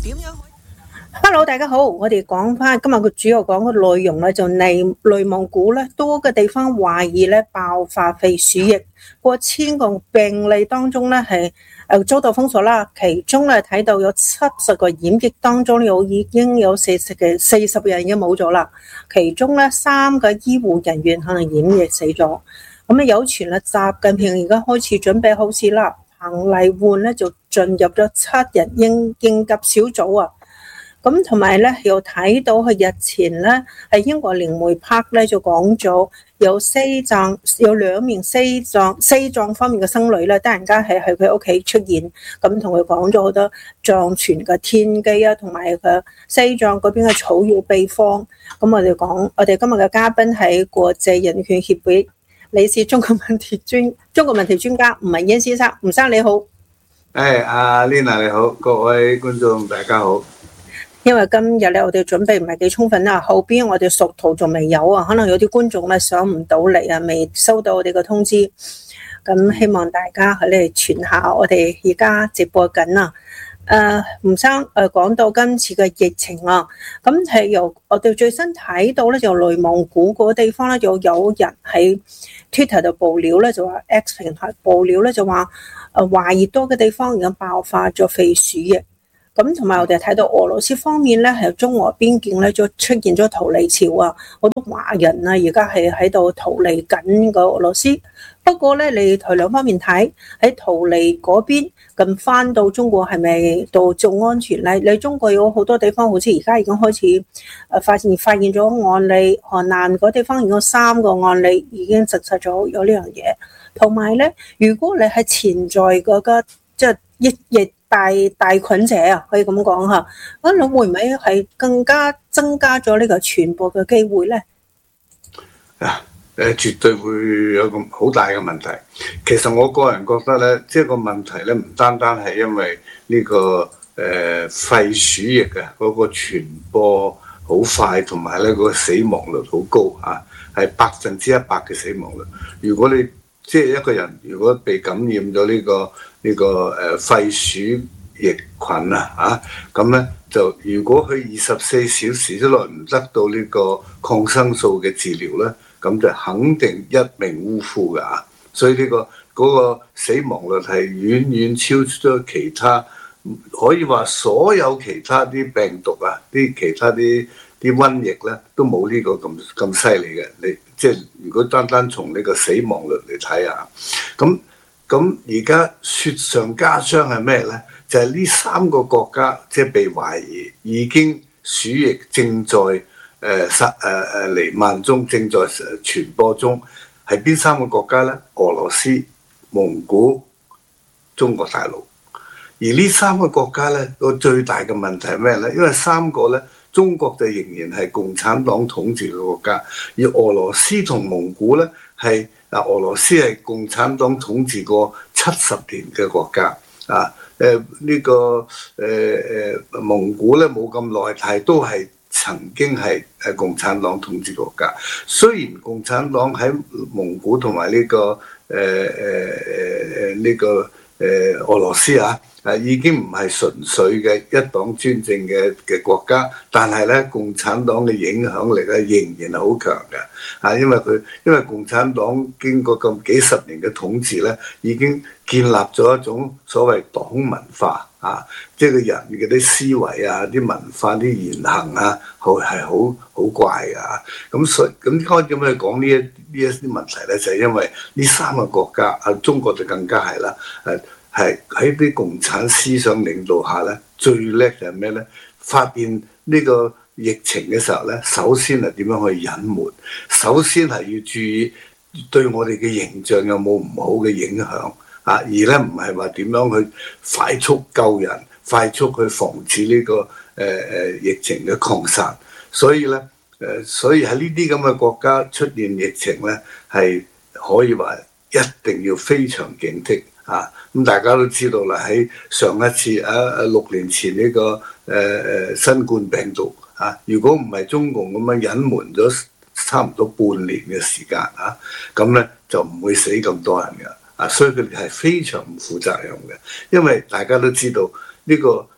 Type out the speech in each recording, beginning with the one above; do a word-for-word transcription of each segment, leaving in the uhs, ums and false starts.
點樣？Hello，大家好，我哋講翻今日個主要講嘅內容咧，就內內蒙古咧多個地方懷疑咧爆發肺鼠疫，過千個病例當中咧係誒遭到封鎖啦，其中咧睇到有七十個染疫當中有已經有四十嘅四十人已經冇咗啦，其中咧三個醫護人員可能染疫死咗，咁咧有傳咧習近平而家開始準備好事啦。彭麗媛咧就進入咗七人應應急小組啊，咁同埋咧又睇到佢日前咧喺英國靈媒拍咧就講咗有西藏有兩名西藏西藏方面嘅僧侶咧，突然間係喺佢屋企出現，咁同佢講咗好多藏傳嘅天機啊，同埋佢西藏嗰邊嘅草藥秘方。咁我哋講，我哋今日嘅嘉賓係國際人權協會理事中國問題專中國問題專家吳文英先生，吳生你好。 誒，阿 Lina 你好，各位觀眾大家好。 因為今日咧我哋準備唔係幾充分啦，後邊我哋熟圖仲未有啊，可能有啲觀眾咧上唔到嚟啊，未收到我哋嘅通知。咁希望大家喺嚟傳下，我哋而家直播緊啊。誒，吳生誒講到今次嘅疫情啊，咁係由我哋最新睇到咧，就內蒙古嗰個地方咧，就有人喺 Twitter 度爆料咧，就話 X 平台爆料咧，就話誒懷疑多嘅地方已經爆發咗肺鼠疫。咁同埋我哋睇到俄羅斯方面咧，係中俄邊境咧，就出現咗逃離潮啊，好多華人啊，而家係喺度逃離緊個俄羅斯。不過咧，你從兩方面睇，喺逃離嗰邊咁翻到中國係咪到仲安全咧？你中國有好多地方好似而家已經開始誒發現發現咗案例，河南嗰地方已經有三個案例已經證實咗有呢樣嘢。同埋咧，如果你係潛在嗰個即係疫疫大大菌者啊，可以咁講嚇，咁你會唔會係更加增加咗呢個傳播嘅機會咧？ 啊！誒，絕對會有個好大嘅問題。其實我個人覺得咧，即係個問題咧，唔單單係因為呢個誒肺鼠疫嘅嗰個傳播好快，同埋咧個死亡率好高啊，係百分之一百嘅死亡率。如果你即係一個人如果被感染咗呢個呢個誒肺鼠疫菌啊，啊咁咧就如果佢二十四小時之內唔得到呢個抗生素嘅治療咧，咁就肯定一命嗚呼㗎啊！所以呢個嗰個死亡率係遠遠超出咗其他，可以話所有其他啲病毒啊，啲其他啲啲瘟疫咧，都冇呢個咁咁犀利嘅。你即係如果單單從呢個死亡率嚟睇下，咁咁而家雪上加霜係咩咧？就係呢三個國家即係被懷疑已經鼠疫正在誒殺誒誒瀰漫中，正在傳播中，係邊三個國家咧？俄羅斯、蒙古、中國大陸。而呢三個國家咧，個最大嘅問題係咩咧？因為三個咧，中國就仍然係共產黨統治嘅國家，而俄羅斯同蒙古咧係嗱，俄羅斯係共產黨統治過七十年嘅國家啊。誒、呃、呢、這個誒誒、呃、蒙古咧冇咁耐，但係都係曾經係誒共產黨統治國家。雖然共產黨喺蒙古同埋呢個誒誒誒誒呢個誒、呃、俄羅斯啊，誒已經唔係純粹嘅一黨專政嘅嘅國家，但係咧共產黨嘅影響力咧仍然係好強嘅。啊，因為佢因為共產黨經過咁幾十年嘅統治咧，已經建立咗一種所謂黨文化啊，即係個人嘅啲思維啊、啲文化、啲言行啊，係係好好怪㗎。咁所以咁點解點去講呢一呢一啲問題咧？就係、是、因為呢三個國家啊，中國就更加係啦，誒係喺啲共產思想領導下咧，最叻就係咩咧？發現呢個疫情嘅時候咧，首先係點樣去隱瞞，首先係要注意對我哋嘅形象有冇唔好嘅影響啊，而咧唔係話點樣去快速救人、快速去防止呢、這個誒誒、呃、疫情嘅擴散。所以咧誒、呃，所以喺呢啲咁嘅國家出現疫情咧，係可以話一定要非常警惕啊！咁大家都知道啦，喺上一次啊啊六年前呢、這個誒誒、呃、新冠病毒。啊！如果唔係中共咁樣隱瞞咗差唔多半年嘅時間啊，咁咧就唔會死咁多人嘅啊，所以佢哋係非常唔負責任嘅，因為大家都知道呢個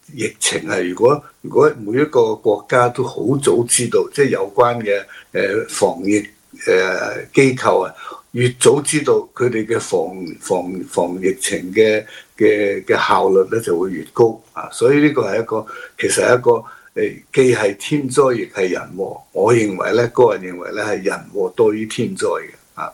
疫情啊，如果如果每一個國家都好早知道，即係有關嘅誒防疫誒機構啊，越早知道佢哋嘅防防防疫情嘅嘅嘅效率咧就會越高啊！所以呢個係一個其實係一個誒既係天災亦係人禍。我認為咧，個人認為咧係人禍多於天災嘅啊。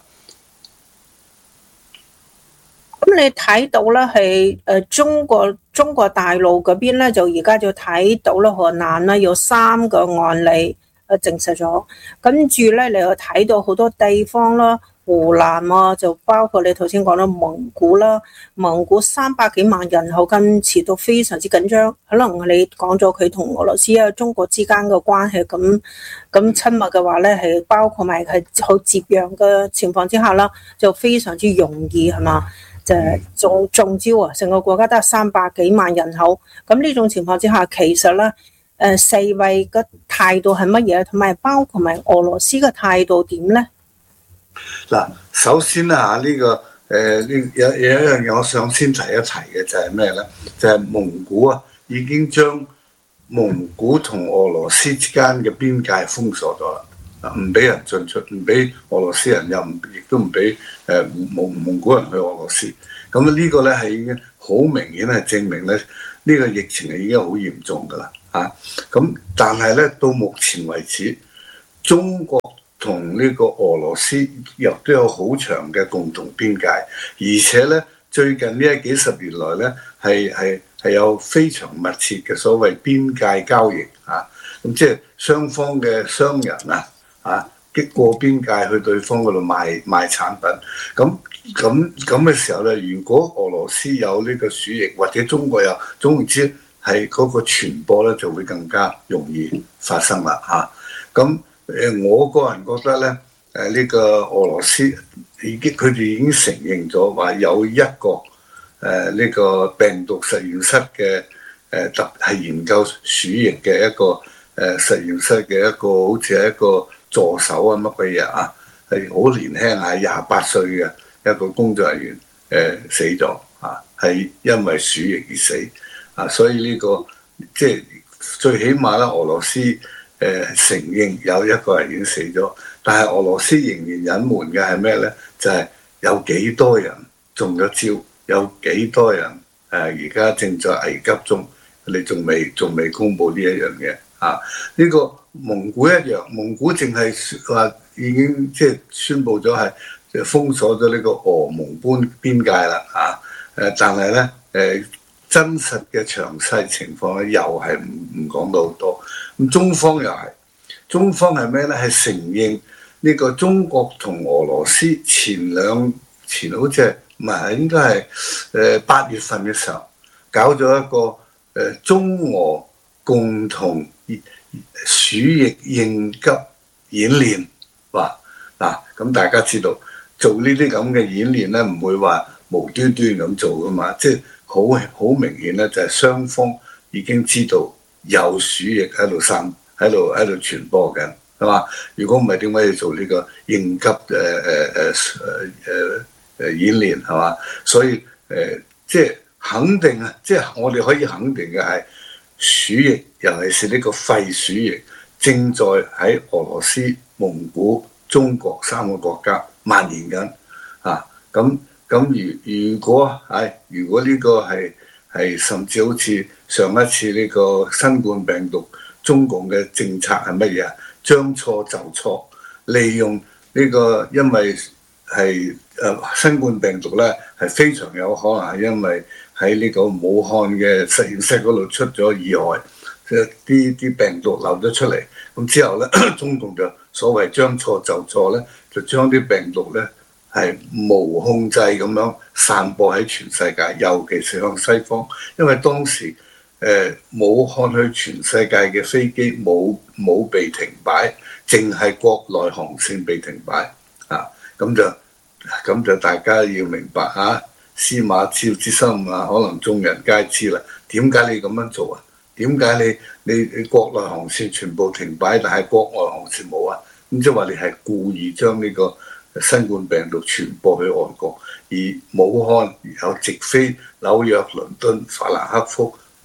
咁你睇到咧係誒中國中國大陸嗰邊咧，就而家就睇到咧河南咧有三個案例誒證實咗，跟住咧你又睇到好多地方啦，湖南啊，就包括你頭先講到蒙古啦，蒙古三百幾萬人口，今次都非常之緊張。可能你講咗佢同俄羅斯啊、中國之間嘅關係咁咁親密嘅話咧，係包括埋係好接壤嘅情況之下啦，就非常之容易係嘛？就係中中招啊！成個國家得三百幾萬人口，咁呢種情況之下，其實咧，誒世衛嘅態度係乜嘢？同埋包括埋俄羅斯嘅態度點咧？ 嗱，首先啊，呢、這個誒呢、呃、有有一樣嘢我想先提一提嘅就係咩咧？就係、是、蒙古啊，已經將蒙古同俄羅斯之間嘅邊界封鎖咗啦，唔俾人進出，唔俾俄羅斯人又唔亦都唔俾誒蒙蒙古人去俄羅斯。咁呢個咧係已經好明顯係證明咧，呢、這個疫情係已經好嚴重㗎啦嚇。咁、啊、但係咧到目前為止，中國同呢個俄羅斯又都有好長嘅共同邊界，而且咧最近呢幾十年來咧係係係有非常密切嘅所謂邊界交易啊，咁即係雙方嘅商人啊啊，經過邊界去對方嗰度賣賣產品，咁咁咁嘅時候咧，如果俄羅斯有呢個鼠疫或者中國有，總言之係嗰個傳播咧就會更加容易發生啦嚇，咁、啊。誒，我個人覺得咧，誒、這、呢個俄羅斯已經佢哋已經承認咗話有一個誒呢、呃這個病毒實驗室嘅誒特係研究鼠疫嘅一個誒、呃、實驗室嘅一個好似係一個助手啊乜鬼嘢啊，係好年輕啊，廿八歲嘅一個工作人員誒、呃、死咗啊，係因為鼠疫而死啊，所以呢、這個即係最起碼啦，俄羅斯。誒、呃、承認有一個人已經死咗，但係俄羅斯仍然隱瞞嘅係咩咧？就係、是、有幾多人中咗招，有幾多人誒而家正在危急中，你仲未仲未公布呢一樣嘢啊？呢、這個蒙古一樣，蒙古淨係話已經即係宣布咗係封鎖咗呢個俄蒙邊邊界啦啊！誒，但係咧誒真實嘅詳細情況咧，又係唔唔講到好多。咁中方又係，中方係咩咧？係承認呢個中國同俄羅斯前兩前好似係唔係應該係誒八月份嘅時候搞咗一個誒、呃、中俄共同鼠疫應急演練，話嗱咁大家知道做呢啲咁嘅演練咧，唔會話無端端咁做噶嘛，即係好好明顯咧，就係雙方已經知道。有鼠疫喺度散，喺度喺度傳播緊，係嘛？如果唔係點解要做呢個應急誒誒誒誒誒誒演練係嘛？所以誒、呃、即係肯定啊！即係我哋可以肯定嘅係鼠疫，尤其是呢個肺鼠疫，正在喺俄羅斯、蒙古、中國三個國家蔓延緊啊！咁咁如如果係、哎、如果呢個係係甚至好似上一次呢個新冠病毒，中共嘅政策係乜嘢啊？將錯就錯，利用呢個因為係誒新冠病毒咧係非常有可能係因為喺呢個武漢嘅實驗室嗰度出咗意外，即係啲啲病毒流咗出嚟，咁之後咧中共就所謂將錯就錯咧，就將啲病毒咧係無控制咁樣散播喺全世界，尤其是向西方，因為當時誒、呃、武漢去全世界嘅飛機冇冇被停擺，淨係國內航線被停擺啊！咁就咁就大家要明白啊，司馬昭之心啊，可能眾人皆知啦。點解你咁樣做啊？點解你你你國內航線全部停擺，但係國外航線冇啊？咁即係話你係故意將呢個新冠病毒傳播去外國，而武漢有直飛紐約、倫敦、法蘭克福、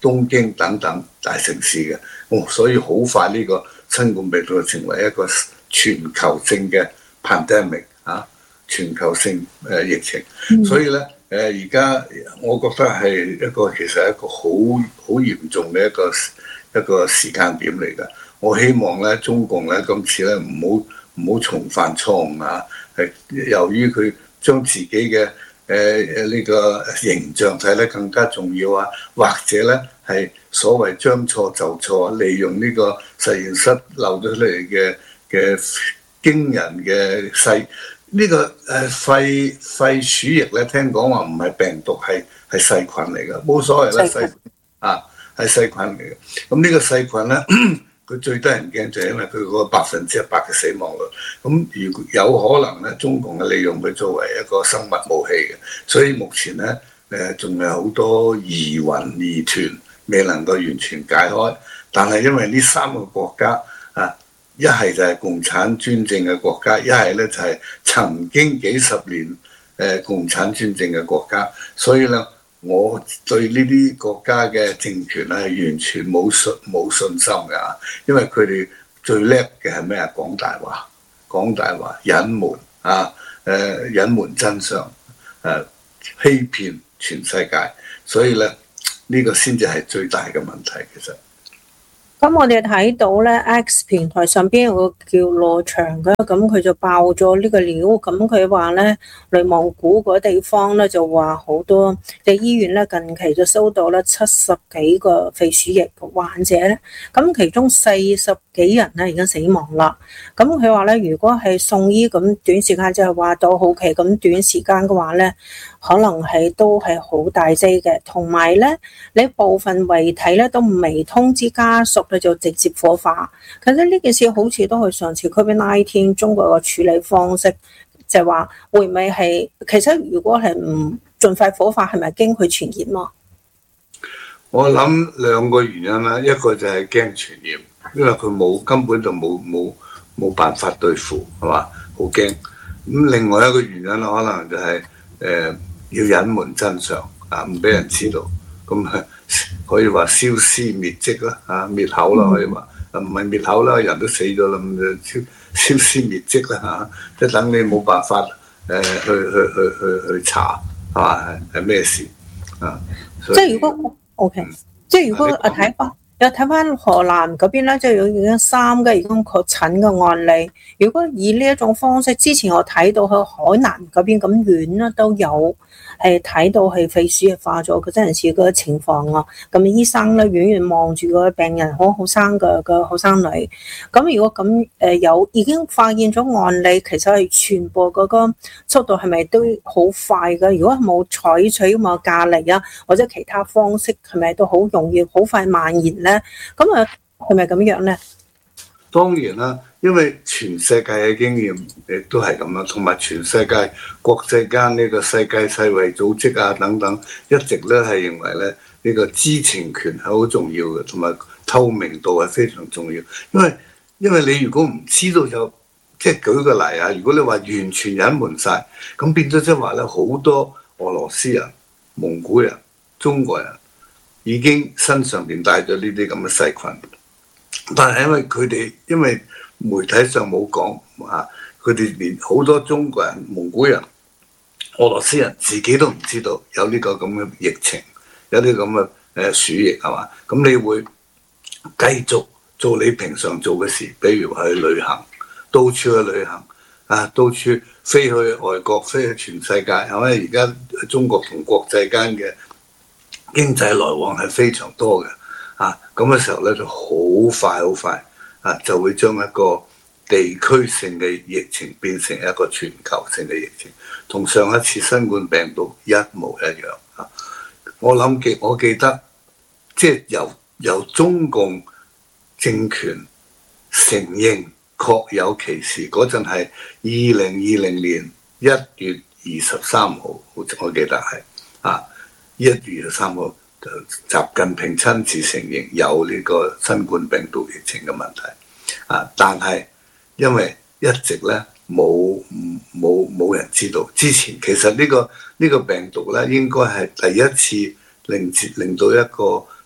東京等等大城市嘅。哦，所以好快呢個新冠病毒就成為一個全球性嘅 pandemic 啊，全球性誒疫情。嗯、所以咧誒而家我覺得係一個其實係一個好好嚴重嘅一個一個時間點嚟㗎。我希望咧中共咧今次咧唔好唔好重犯錯誤啊！係由於佢將自己嘅誒誒呢個形象睇得更加重要啊，或者咧係所謂將錯就錯，利用呢個實驗室漏咗出嚟嘅嘅驚人嘅細呢個誒肺肺鼠疫咧，聽講話唔係病毒，係係細菌嚟㗎，冇所謂啦，細菌啊係細菌嚟嘅。咁呢個細菌咧。佢最得人驚就係因為佢嗰個百分之一百嘅死亡率，咁如果有可能咧，中共嘅利用佢作為一個生物武器嘅，所以目前咧誒仲有好多疑雲疑團未能夠完全解開，但係因為呢三個國家啊，一係就係共產專政嘅國家，一係咧就係曾經幾十年誒共產專政嘅國家，所以咧。我對呢啲國家嘅政權咧係完全冇信冇信心㗎，因為佢哋最叻嘅係咩啊？講大話，講大話，隱瞞啊，誒隱瞞真相，誒、啊、欺騙全世界，所以咧呢、呢個先至係最大嘅問題，其實。 咁我哋睇到咧 X 平台上邊有個叫羅翔嘅，咁佢就爆咗呢個料，咁佢話咧內蒙古嗰地方咧就話好多嘅醫院咧近期就收到咧七十幾個肺鼠疫患者咧，咁其中四十幾人咧已經死亡啦。咁佢話咧如果係送醫咁短時間，就係話到好期咁短時間嘅話咧，可能係都係好大劑嘅，同埋咧你部分遺體咧都未通知家屬。佢就直接火化，其實呢件事好似都係上次 COVID 十九 中國嘅處理方式，就係話會唔會係其實如果係唔盡快火化，係咪驚佢傳染咯？ 我諗兩個原因啦，一個就係驚傳染，因為佢冇根本就冇冇冇辦法對付，係嘛？好驚。咁另外一個原因可能就係、是、誒、呃、要隱瞞真相啊，唔俾人知道，咁啊。可以話消屍滅跡啦，啊滅口啦，可以話，唔係滅口啦，人都死咗啦，咁就消消屍滅跡啦嚇，即係等你冇辦法誒、呃、去去去去去查係嘛係咩事啊？ 即係如果 OK，、嗯、即係如果啊睇翻又睇翻河南嗰邊咧，即係有已經三個已經確診嘅案例。如果以呢一種方式，之前我睇到去海南嗰邊咁遠啦都有。係睇到係肺鼠疫化咗嗰陣時嗰個情況啊，咁醫生咧遠遠望住個病人好好生嘅個後生女，咁如果咁誒有已經發現咗案例，其實係傳播嗰個速度係咪都好快嘅？如果冇採取咁嘅隔離啊，或者其他方式，係咪都好容易好快蔓延咧？咁啊係咪咁樣咧？ 當然啦，因為全世界嘅經驗亦都係咁啦，同埋全世界國際間呢個世界世衛組織啊等等，一直咧係認為咧呢個知情權係好重要嘅，同埋透明度係非常重要。因為因為你如果唔知道就即係舉個例啊，如果你話完全隱瞞晒，咁變咗即係話咧好多俄羅斯人、蒙古人、中國人已經身上邊帶咗呢啲咁嘅細菌。但係因為佢哋因為媒體上冇講啊，佢哋連好多中國人、蒙古人、俄羅斯人自己都唔知道有呢個咁嘅疫情，有啲咁嘅誒鼠疫係嘛？咁你會繼續做你平常做嘅事，比如去旅行，到處去旅行啊，到處飛去外國，飛去全世界係咪？而家中國同國際間嘅經濟來往係非常多嘅。啊，咁嘅時候咧就好快好快啊，就會將一個地區性嘅疫情變成一個全球性嘅疫情，同上一次新冠病毒一模一樣啊！我諗記我記得，即係由由中共政權承認確有其事嗰陣係二零二零年一月二十三號，我記得係啊，一月二十三號。習近平親自承認有呢個新冠病毒疫情嘅問題啊，但係因為一直咧冇冇冇人知道，之前其實呢個呢個病毒咧應該係第一次令令到一個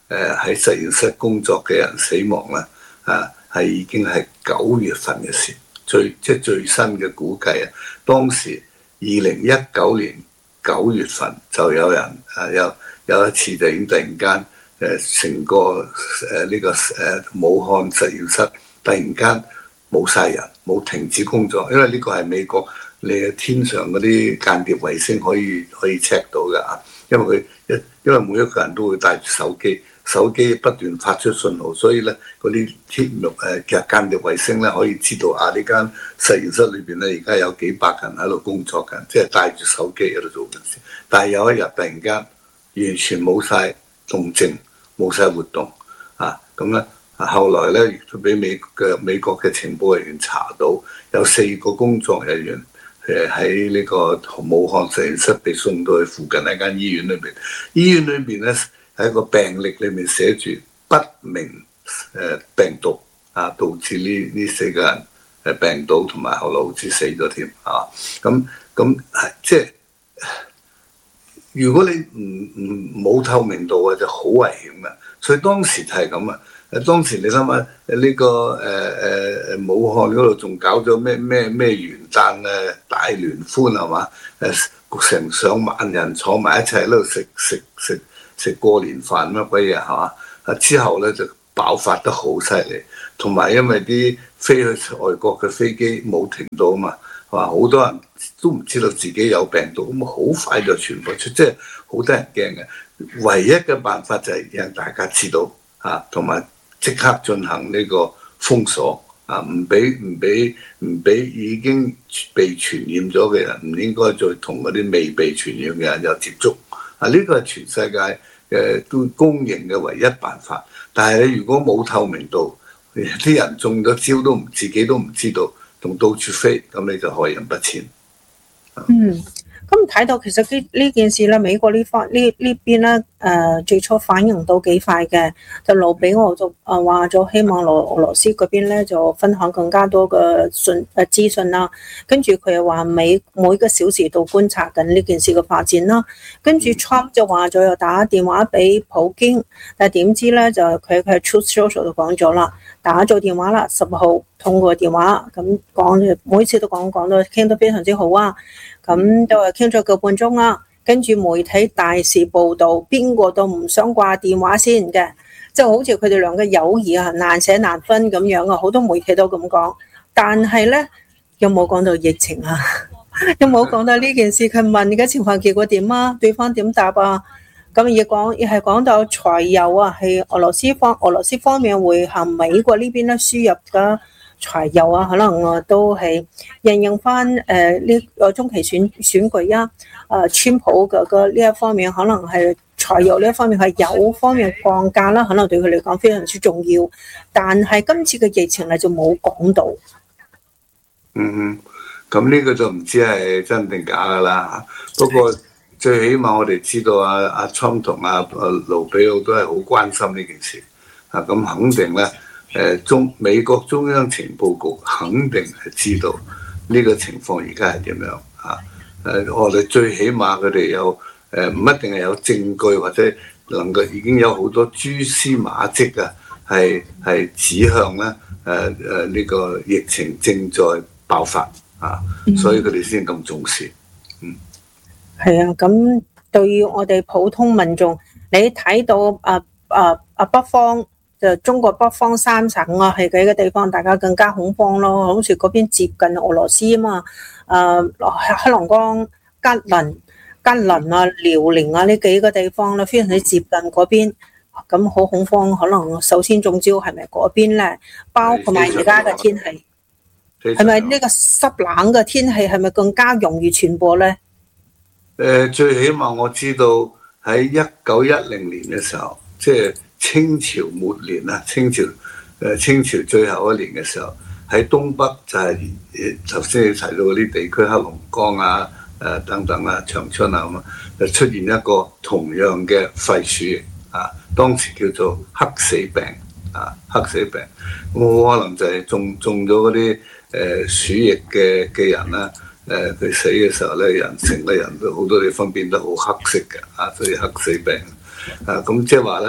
誒喺實驗室工作嘅人死亡咧，啊係已經係九月份嘅事，最即係最新嘅估計啊。當時二零一九年九月份就有人啊有有一次就已經突然間誒成個誒呢、這個誒武漢實驗室突然間冇晒人，冇停止工作，因為呢個係美國你嘅天上嗰啲間諜衛星可以可以 check 到嘅啊，因為佢一因為每一個人都會帶住手機。手機不斷發出信號，所以咧嗰啲天誒其實間諜衛星咧可以知道啊呢間實驗室裏邊咧而家有幾百人喺度工作緊，即係帶住手機喺度做緊事。但係有一日突然間完全冇晒動靜，冇晒活動啊！咁咧後來咧亦都俾美嘅美國嘅情報人員查到，有四個工作人員誒喺呢個武漢實驗室被送到去附近一間醫院裏邊，醫院裏邊咧。喺個病歷裏面寫住不明誒病毒啊，導致呢呢四個人誒病倒，同埋後來好似死咗添啊！咁咁係即係如果你唔唔冇透明度嘅就好危險嘅，所以當時就係咁啊！誒當時你諗下呢個誒誒誒武漢嗰度仲搞咗咩咩咩元旦誒大聯歡係嘛？誒成上萬人坐埋一齊喺度食食食。食過年飯乜鬼嘢係嘛？啊之後咧就爆發得好犀利，同埋因為啲飛去外國嘅飛機冇停到啊嘛，係嘛？好多人都唔知道自己有病毒，咁好快就傳播出，即係好得人驚嘅。唯一嘅辦法就係讓大家知道啊，同埋即刻進行呢個封鎖啊，唔俾唔俾唔俾已經被傳染咗嘅人，唔應該再同嗰啲未被傳染嘅人有接觸。啊！呢個係全世界嘅都公認嘅唯一辦法，但係你如果冇透明度，啲人中咗招都唔自己都唔知道，仲到處飛，咁你就害人不淺。 嗯。咁睇到其實呢呢件事咧，美國呢方呢呢邊咧，誒、呃、最初反應到幾快嘅，就留俾我就誒話咗，希望俄俄羅斯嗰邊咧就分享更加多嘅信誒資訊啦。跟住佢又話每每個小時都觀察緊呢件事嘅發展啦。跟住 Trump 就話咗又打電話俾普京，但係點知咧就佢佢 Truth Social 就講咗啦，打咗電話啦，十號通過電話咁講，每次都講講到傾得非常之好啊。咁就係傾咗個半鐘啦，跟住媒體大肆報導，邊個都唔想掛電話先嘅，即係好似佢哋兩個友誼啊難捨難分咁樣啊，好多媒體都咁講。但係咧有冇講到疫情啊？有冇講到呢件事？佢問嘅情況結果點啊？對方點答啊？咁亦講亦係講到柴油啊，係俄羅斯方俄羅斯方面會向美國呢邊咧輸入嘅。柴油啊，可能我都係應用翻誒呢個中期選選舉啊，誒川普嘅嘅呢一方面，可能係柴油呢一方面係油方面降價啦，可能對佢嚟講非常之重要。但係今次嘅疫情咧就冇講到。 嗯，咁呢個就唔知係真定假噶啦。不過最起碼我哋知道阿阿川同阿阿盧比奧都係好關心呢件事啊，咁肯定咧。誒中美國中央情報局肯定係知道呢個情況而家係點樣啊？誒我哋最起碼佢哋有誒唔一定係有證據或者能夠已經有好多蛛絲馬跡啊，係係指向咧誒誒呢個疫情正在爆發啊，所以佢哋先咁重視。嗯，係啊，咁對於我哋普通民眾，你睇到啊啊啊北方。就中國北方三省啊，係幾個地方，大家更加恐慌咯。好似嗰邊接近俄羅斯啊嘛，誒、呃、黑龍江、吉林、吉林啊、遼寧啊呢幾個地方咧，非常之接近嗰邊，咁好恐慌。可能首先中招係咪嗰邊咧？包括埋而家嘅天氣，係咪呢個濕冷嘅天氣係咪更加容易傳播咧？ 誒、呃，最起碼我知道喺一九一零年嘅時候，即係。清朝末年啊，清朝誒清朝最後一年嘅時候，喺東北就係誒頭先你提到嗰啲地區，黑龍江啊、誒等等啊、長春啊咁啊，就出現一個同樣嘅肺鼠疫啊，當時叫做黑死病啊，黑死病，咁可能就係中中咗嗰啲誒鼠疫嘅嘅人啦，誒佢死嘅時候咧，人成個人都好多地方變得好黑色嘅啊，所以黑死病啊，咁即係話咧。誒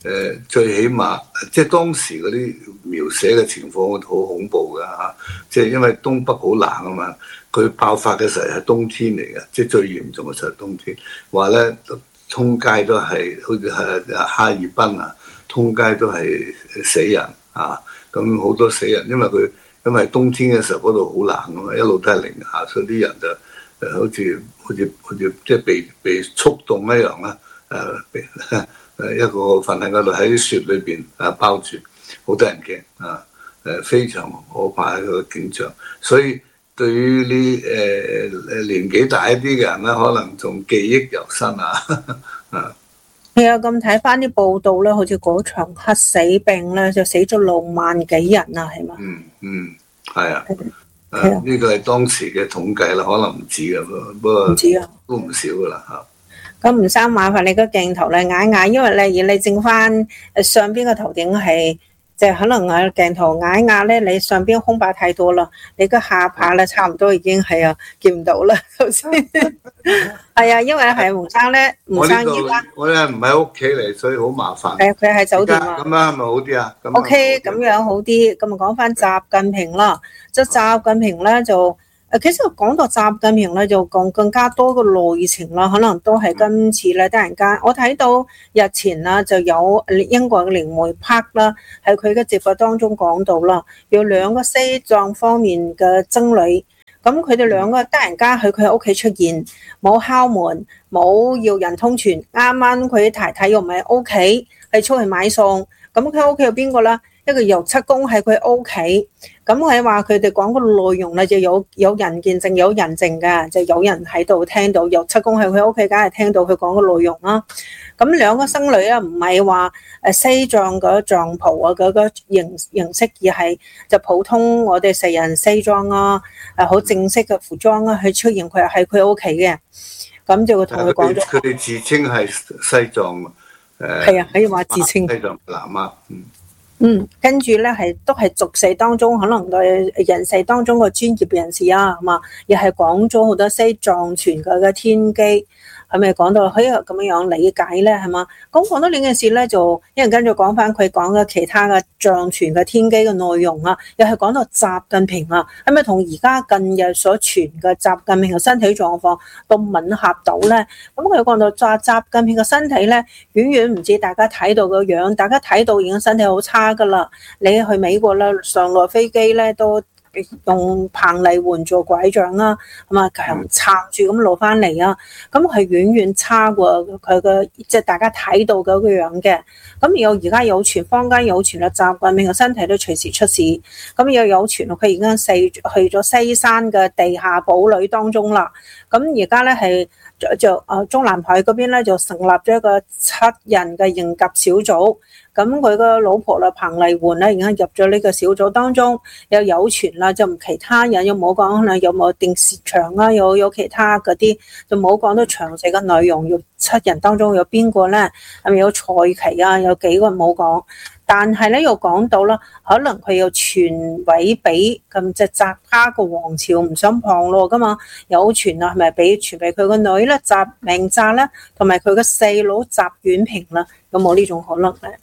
呃、最起碼即係當時嗰啲描寫嘅情況好恐怖㗎嚇，即係因為東北好冷啊嘛，佢爆發嘅時候係冬天嚟嘅，即係最嚴重嘅時候係冬天，話咧通街都係好似係哈爾濱啊，通街都係死人啊，咁好多死人，因為佢因為冬天嘅時候嗰度好冷啊嘛，一路都係零下，所以啲人就誒好似好似好似即係被被速凍一樣啦，誒誒一個瞓喺嗰度喺啲雪裏邊啊包住，好得人驚啊！誒非常可怕一個景象，所以對於呢誒誒年紀大一啲嘅人咧，可能仲記憶猶新啊！啊， 係啊，咁睇翻啲報道咧，好似嗰場黑死病咧，就死咗六萬幾人啊，係嘛？ 嗯嗯，係啊。 係啊， 呢個係當時嘅統計啦，可能唔止嘅，不過唔止啊， 都唔少噶啦嚇。 咁吳生麻煩你個鏡頭咧矮矮，因為咧而你正翻誒上邊個頭頂係即係可能啊鏡頭矮矮咧，你上邊空白太多啦，你個下巴咧差唔多已經係啊見唔到啦，頭先係啊，因為係吳生咧，吳生依家我咧唔喺屋企嚟，所以好麻煩。 係佢喺酒店啊。 咁樣係咪好啲啊 ？OK，咁樣好啲。咁啊講翻習近平啦，即係習近平咧就。誒，其實講到習近平咧，就講更加多嘅內情啦，可能都係今次咧，突然間我睇到日前啦，就有英國嘅靈媒 Park 啦，喺佢嘅直播當中講到啦，有兩個西藏方面嘅僧侶，咁佢哋兩個突然間喺佢屋企出現，冇敲門，冇要人通傳，啱啱佢太太又唔喺屋企，係出去買餸，咁佢屋企有邊個啦？一個油漆工喺佢屋企，咁係話佢哋講個內容咧，就有有人見證，有人證嘅，就有人喺度聽到油漆工喺佢屋企，梗係聽到佢講個內容啦。咁兩個僧侶咧，唔係話誒西藏嗰藏袍啊嗰個形形式，而係就普通我哋成人西裝啊，誒好正式嘅服裝啊，去出現佢係喺佢屋企嘅。咁就同佢講咗， 佢哋自稱係西藏誒， 係啊，可以話自稱西藏南啊，嗯。 嗯，跟住咧係都係俗世當中可能對人世當中個專業人士啊，係嘛，亦係講咗好多西藏傳嘅嘅天機，係咪講到可以咁樣樣理解咧？係嘛？咁講到呢件事咧，就一陣跟住講翻佢講嘅其他嘅藏傳嘅天機嘅內容啊，又係講到習近平啊，係咪同而家近日所傳嘅習近平嘅身體狀況都吻合到咧？咁佢講到習習近平嘅身體咧，遠遠唔似大家睇到嘅樣，大家睇到已經身體好差噶啦。你去美國啦，上落飛機咧都用彭麗媛做拐杖啦，咁啊強撐住咁攞翻嚟啊，咁係遠遠差過佢嘅即係大家睇到嗰個樣嘅。咁又而家有傳，坊間有傳啦，習近平嘅身體都隨時出事。咁又有傳佢而家四去咗西山嘅地下堡壘當中啦。咁而家咧係就誒中南海嗰邊咧就成立咗一個七人嘅應急小組。咁佢個老婆啦，彭麗媛咧，而家入咗呢個小組當中，又有傳啦，就其他人有冇講，可能有冇電視牆啊，有有其他嗰啲，就冇講到詳細嘅內容。要七人當中有邊個咧？係咪有蔡奇啊？有幾個冇講，但係咧又講到啦，可能佢又傳位俾咁即係扎哈個王朝唔想旁落噶嘛？有傳啊，係咪俾傳俾佢個女咧？習明澤咧，同埋佢個細佬習遠平啦，有冇呢種可能咧？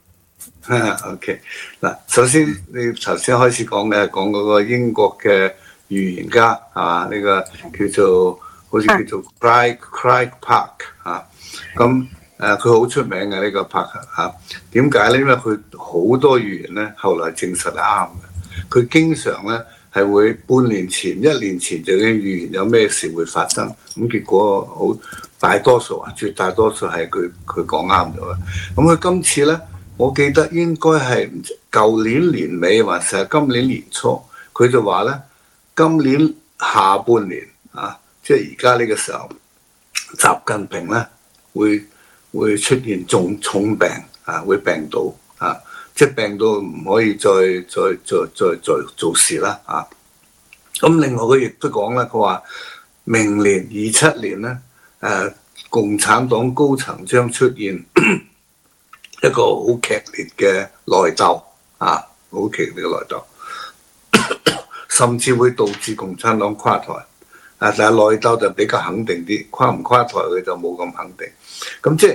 OK 嗱，首先你頭先開始講嘅係講嗰個英國嘅預言家係嘛？呢、這個叫做好似叫做 Craig Craig Park 啊，咁誒佢好出名嘅呢、這個 Park 嚇，點解咧？因為佢好多預言咧，後來證實係啱嘅。佢經常咧係會半年前、一年前就已經預言有咩事會發生，咁結果好大多數啊，絕大多數係佢佢講啱咗嘅。咁佢今次咧。我記得應該係舊年年尾還是係今年年初，佢就話咧，今年下半年啊，即係而家呢個時候，習近平咧會會出現重重病啊，會病倒啊，即係病到唔可以再再再再再做事啦啊！咁另外佢亦都講啦，佢話明年二七年咧，誒、啊、共產黨高層將出現一個好劇烈嘅內鬥啊，好劇烈嘅內鬥，甚至會導致共產黨垮台。啊，但係內鬥就比較肯定啲，垮唔垮台佢就冇咁肯定。咁即係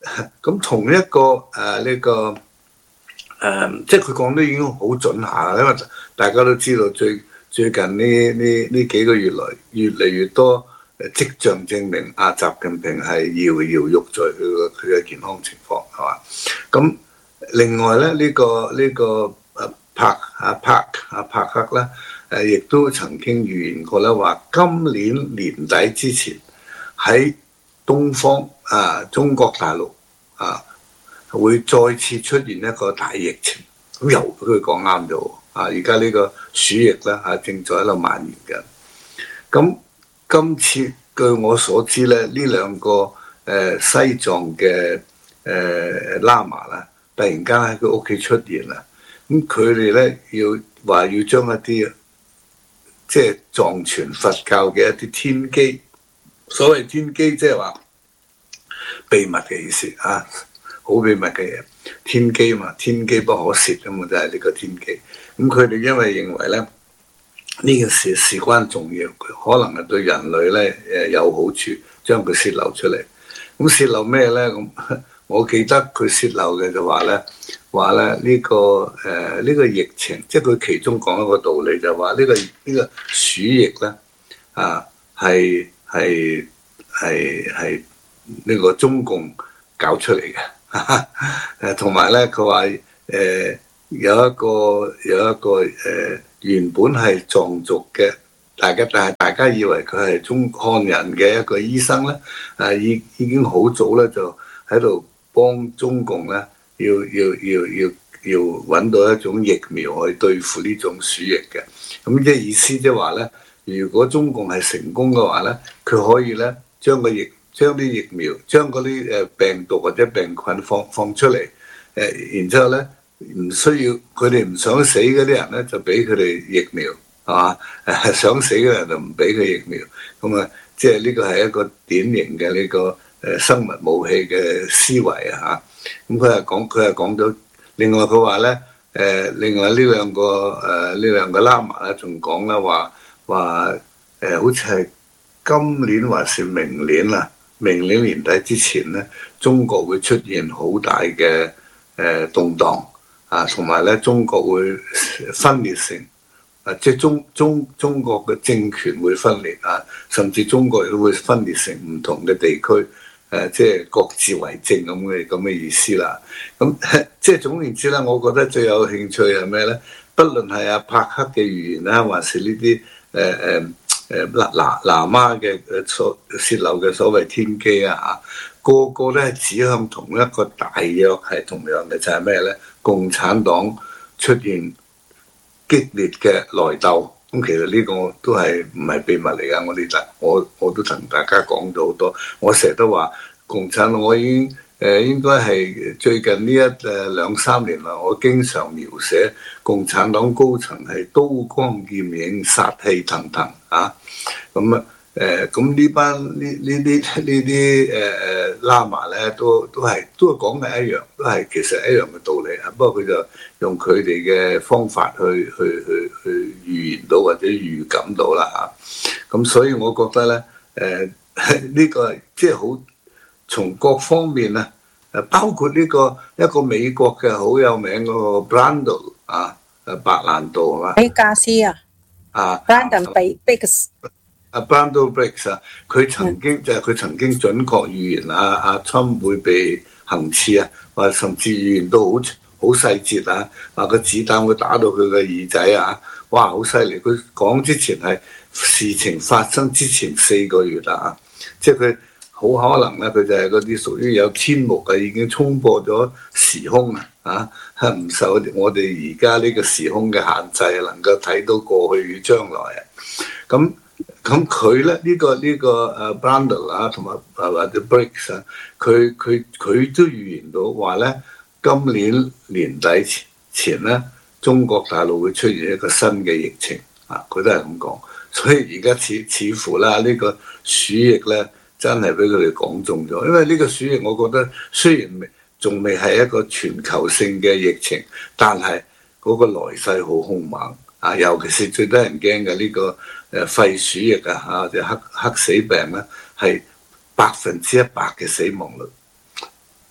咁同一個誒呢、呃這個誒、呃，即係佢講得已經好準下，因為大家都知道最最近呢呢呢幾個月來越嚟越多誒跡象證明阿習近平係搖搖欲墜佢個佢嘅健康情況係嘛？咁另外咧呢、這個呢、這個誒帕阿帕阿帕克咧誒，亦都曾經預言過咧，話今年年底之前喺東方啊，中國大陸啊，會再次出現一個大疫情。咁又佢講啱咗啊！而家呢個鼠疫咧啊，正在喺度蔓延緊。咁今次據我所知咧，呢兩個誒、呃、西藏嘅誒喇嘛啦，突然間喺佢屋企出現啦。咁佢哋咧要話要將一啲即係藏傳佛教嘅一啲天機，所謂天機即係話秘密嘅意思啊，好秘密嘅嘢，天機嘛，天機不可洩啊嘛，就係呢個天機。咁佢哋因為認為咧呢件事事關重要，可能係對人類咧誒有好處，將佢洩漏出嚟。咁洩漏咩咧？咁我記得佢洩漏嘅就話咧，話咧呢個誒呢、呃這個疫情，即係佢其中講一個道理就話呢、這個呢、這個鼠疫咧啊係係係係呢個中共搞出嚟嘅，誒同埋咧佢話誒有一個有一個誒、呃、原本係藏族嘅，大家但係大家以為佢係中漢人嘅一個醫生咧，誒已已經好早咧就喺度幫中共咧要要要要要揾到一種疫苗去對付呢種鼠疫嘅。咁即係意思即係話咧，如果中共係成功嘅話咧，佢可以咧將個疫將啲疫苗將嗰啲誒病毒或者病菌放放出嚟，誒然之後咧唔需要佢哋唔想死嗰啲人咧就俾佢哋疫苗係嘛？誒想死嘅人就唔俾佢疫苗。咁啊即係呢個係一個典型嘅呢個誒生物武器嘅思維啊嚇。咁佢係講佢係講到另外佢話咧誒另外呢兩個誒呢兩個喇嘛咧仲講啦話話誒好似係今年還是明年啊？明年年底之前咧，中國會出現好大嘅誒、呃、動盪啊，同埋咧中國會分裂成啊，即係中中中國嘅政權會分裂啊，甚至中國亦都會分裂成唔同嘅地區，誒、啊，即係各自為政咁嘅咁嘅意思啦。咁、啊、即係總言之咧，我覺得最有興趣係咩咧？不論係阿帕克嘅預言啦，還是呢啲誒誒。呃誒嗱嗱喇嘛嘅誒所泄漏嘅所謂天機啊嚇，個個咧指向同一個大約係同樣嘅，就係咩咧？共產黨出現激烈嘅內鬥。咁其實呢個都係唔係秘密嚟㗎？我哋就我我都同大家講咗好多。我成日都話共產黨，我已經誒、呃、應該係最近呢一誒兩三年啦，我經常描寫共產黨高層係刀光劍影、殺氣騰騰啊！咁啊誒，咁呢班呢呢啲呢啲誒誒喇嘛咧，都都係都係講嘅一樣，都係其實一樣嘅道理啊。不過佢就用佢哋嘅方法去去去去預言到或者預感到啦嚇。咁所以我覺得咧誒呢個即係好從各方面啊，誒包括呢個一個美國嘅好有名嗰個 Brando 啊，誒白蘭度係嘛？ 喺加斯啊， 啊 Brandon Biggs。 阿 Brando Biggs 啊，佢曾經就係佢曾經準確預言阿阿 Trump 會被行刺啊，或甚至預言到好好細節啊，話個子彈會打到佢個耳仔啊，哇好犀利！佢講之前係事情發生之前四個月啊，即係佢好可能咧，佢就係嗰啲屬於有天目嘅，已經衝破咗時空啊，嚇唔受我哋而家呢個時空嘅限制，能夠睇到過去與將來啊，咁。咁佢咧呢、呢個呢、呢個誒 Brando 啊，同埋誒或者 Briggs 啊，佢佢佢都預言到話咧，今年年底前前咧，中國大陸會出現一個新嘅疫情啊，佢都係咁講。所以而家似似乎啦，呢、呢個鼠疫咧真係俾佢哋講中咗，因為呢個鼠疫我覺得雖然未仲未係一個全球性嘅疫情，但係嗰個來勢好兇猛啊，尤其是最得人驚嘅呢個。誒肺鼠疫啊嚇，或者黑黑死病咧，係百分之一百嘅死亡率。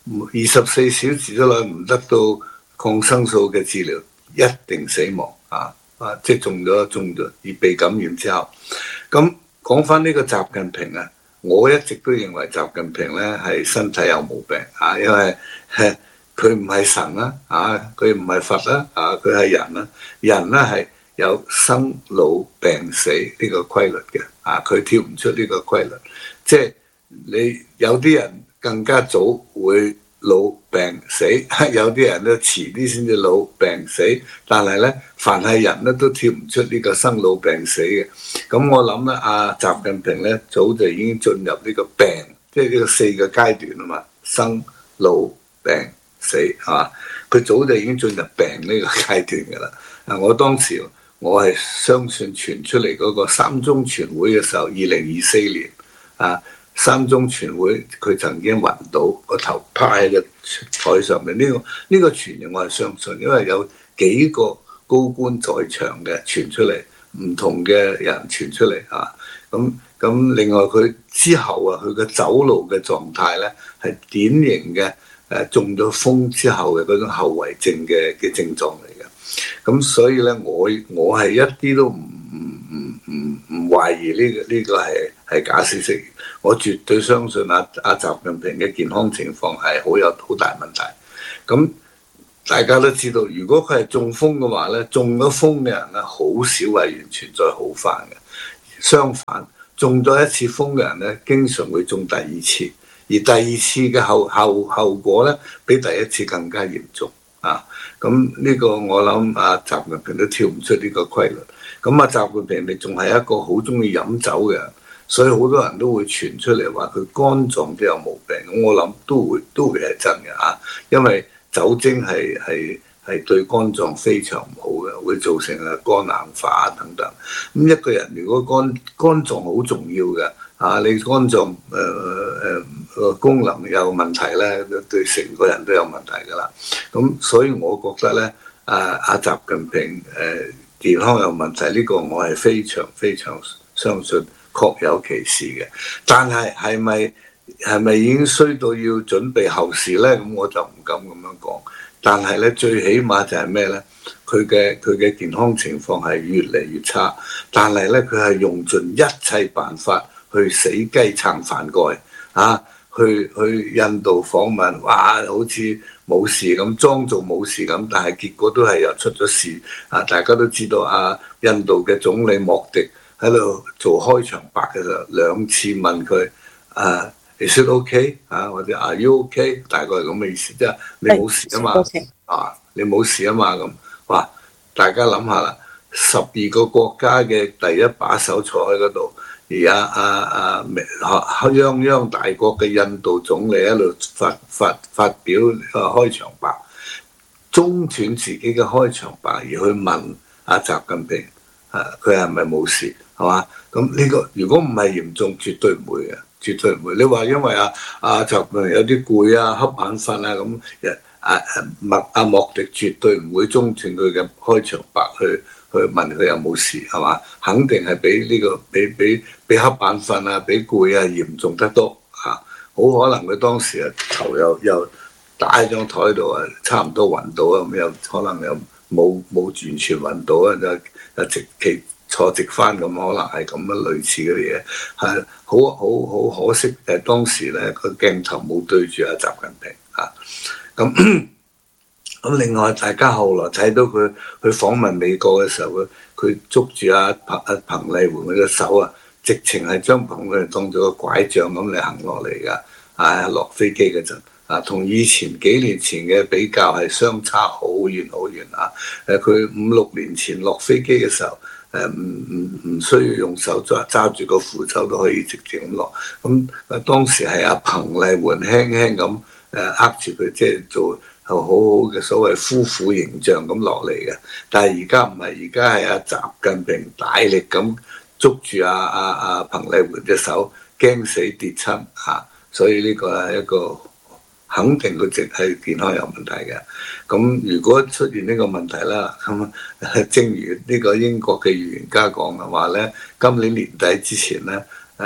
二十四小時之內唔得到抗生素嘅治療，一定死亡啊！啊，即係中咗中咗而被感染之後，咁講翻呢個習近平啊，我一直都認為習近平咧係身體有毛病啊，因為佢唔係神啦，啊，佢唔係佛啦，啊，佢係人啦，人咧係有生老病死呢個規律嘅，啊，佢跳唔出呢個規律，即係你有啲人更加早會老病死，有啲人咧遲啲先至老病死，但係咧凡係人咧都跳唔出呢個生老病死嘅。咁我諗咧，阿習近平咧早就已經進入呢個病，即係呢個四個階段啊嘛，生老病死啊，佢早就已經進入病呢個階段㗎啦。啊，我當時我係相信傳出嚟嗰個三中全會嘅時候，二零二四年啊。三中全會佢曾經暈倒，個頭趴喺個台上面，呢、這個呢、這個傳言我係相信，因為有幾個高官在場嘅傳出嚟，唔同嘅人傳出嚟啊。咁咁另外佢之後啊，佢嘅走路嘅狀態咧係典型嘅誒中咗風之後嘅嗰種後遺症嘅嘅症狀嚟嘅。咁所以咧，我我係一啲都唔唔唔唔唔懷疑呢、這個呢、這個係係假消息。我絕對相信阿阿習近平嘅健康情況係好有好大問題。咁大家都知道，如果佢係中風嘅話咧，中咗風嘅人咧，好少係完全再好返嘅。相反，中咗一次風嘅人咧，經常會中第二次，而第二次嘅後後後果咧，比第一次更加嚴重啊！咁呢個我諗阿習近平都跳唔出呢個規律。咁阿習近平你仲係一個好中意飲酒嘅人。所以好多人都會傳出嚟話佢肝臟都有毛病，咁我諗都會都會係真嘅嚇，因為酒精係係係對肝臟非常唔好嘅，會造成啊肝硬化等等。咁一個人如果肝肝臟好重要嘅啊，你肝臟誒誒個功能有問題咧，對成個人都有問題㗎啦。咁所以我覺得咧，啊阿習近平誒、呃、健康有問題，呢、這個我係非常非常相信。確有其事嘅，但係係咪係咪已經衰到要準備後事咧？咁我就唔敢咁樣講。但係咧，最起碼就係咩咧？佢嘅佢嘅健康情況係越嚟越差，但係咧佢係用盡一切辦法去死雞撐飯蓋啊！去去印度訪問，哇！好似冇事咁，裝做冇事咁，但係結果都係又出咗事啊！大家都知道啊，印度嘅總理莫迪喺度做開場白嘅時候，兩次問佢啊 ，Is it OK 啊，或者 Are you OK？ 大概係咁嘅意思，即係你冇事啊嘛，啊，你冇事啊嘛咁。哇！大家諗下啦，十二個國家嘅第一把手坐喺嗰度，而家啊啊啊泱泱大國嘅印度總理喺度發發發表個開場白，中斷自己嘅開場白而去問阿習近平。啊！佢係咪冇事係嘛？咁呢個如果唔係嚴重，絕對唔會嘅，絕對唔會。你話因為啊啊就有啲攰啊、瞌眼瞓啊咁，啊麥阿莫迪絕對唔會中斷佢嘅開場白去去問佢有冇事係嘛？肯定係比呢個比比比瞌眼瞓啊、比攰啊嚴重得多嚇。好可能佢當時啊頭又又打喺張台度啊，差唔多暈到啊，咁又可能又冇冇完全暈到啊就。啊，直企坐直翻咁，可能係咁樣類似嘅嘢，係好好好可惜誒！當時咧個鏡頭冇對住阿習近平啊，咁咁另外大家後來睇到佢去訪問美國嘅時候，佢佢捉住阿彭阿彭麗媛佢嘅手啊，直情係將彭麗媛當咗個拐杖咁嚟行落嚟㗎，啊落飛機嗰陣。啊，同以前幾年前嘅比較係相差好遠好遠啊！誒，佢五六年前落飛機嘅時候，誒唔唔唔需要用手揸揸住個扶手都可以直接咁落。咁啊，當時係阿彭麗媛輕輕咁誒握住佢，即係做好好嘅所謂夫婦形象咁落嚟嘅。但係而家唔係，而家係阿習近平大力咁捉住阿阿阿彭麗媛隻手，驚死跌親嚇。所以呢個係一個。肯定佢直係健康有問題嘅，咁如果出現呢個問題啦，咁正如呢個英國嘅預言家講嘅話咧，今年年底之前咧，誒